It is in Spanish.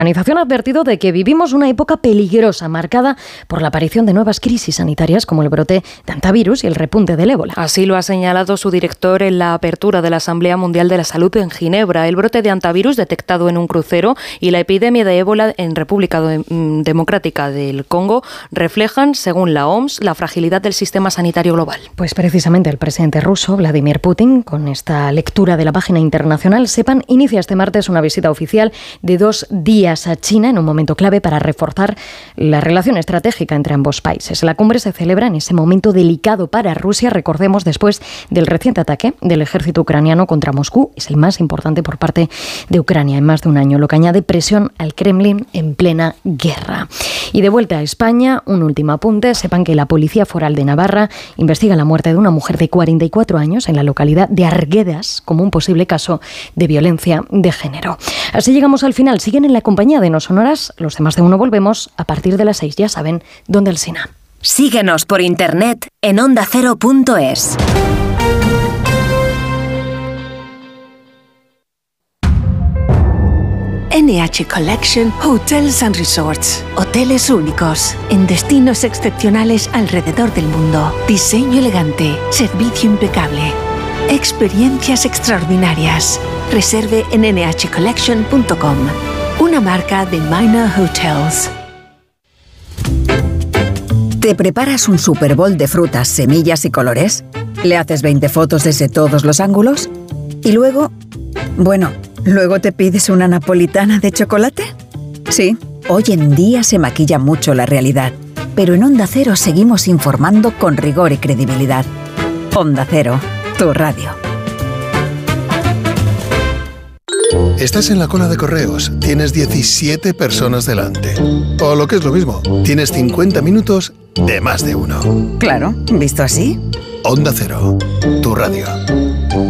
La organización ha advertido de que vivimos una época peligrosa marcada por la aparición de nuevas crisis sanitarias como el brote de hantavirus y el repunte del ébola. Así lo ha señalado su director en la apertura de la Asamblea Mundial de la Salud en Ginebra. El brote de hantavirus detectado en un crucero y la epidemia de ébola en República Democrática del Congo reflejan, según la OMS, la fragilidad del sistema sanitario global. Pues precisamente el presidente ruso, Vladimir Putin, con esta lectura de la página internacional, SEPAN inicia este martes una visita oficial de 2 días a China en un momento clave para reforzar la relación estratégica entre ambos países. La cumbre se celebra en ese momento delicado para Rusia, recordemos, después del reciente ataque del ejército ucraniano contra Moscú. Es el más importante por parte de Ucrania en más de un año, lo que añade presión al Kremlin en plena guerra. Y de vuelta a España, un último apunte. Sepan que la Policía Foral de Navarra investiga la muerte de una mujer de 44 años en la localidad de Arguedas como un posible caso de violencia de género. Así llegamos al final. Siguen en la compañía de No Sonoras. Los demás de Uno volvemos a partir de las 6. Ya saben dónde Alsina. Síguenos por internet en ondacero.es. NH Collection Hotels and Resorts. Hoteles únicos, en destinos excepcionales alrededor del mundo. Diseño elegante, servicio impecable. Experiencias extraordinarias. Reserve en nhcollection.com. Una marca de Minor Hotels. ¿Te preparas un Super Bowl de frutas, semillas y colores? ¿Le haces 20 fotos desde todos los ángulos? Y luego, luego te pides una napolitana de chocolate. Sí, hoy en día se maquilla mucho la realidad, pero en Onda Cero seguimos informando con rigor y credibilidad. Onda Cero, tu radio. Estás en la cola de correos, tienes 17 personas delante. O lo que es lo mismo, tienes 50 minutos de más de uno. Claro, ¿visto así? Onda Cero, tu radio.